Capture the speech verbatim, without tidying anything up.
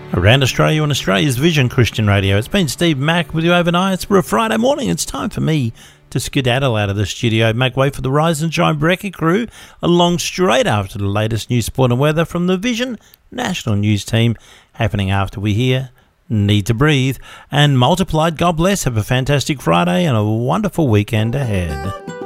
Around Australia on Australia's Vision Christian Radio. It's been Steve Mack with you overnight. It's for a Friday morning. It's time for me to skedaddle out of the studio, make way for the Rise and Shine Brekkie crew, along straight after the latest news, sport and weather from the Vision National News Team, happening after we hear Need to Breathe and Multiplied. God bless. Have a fantastic Friday and a wonderful weekend ahead.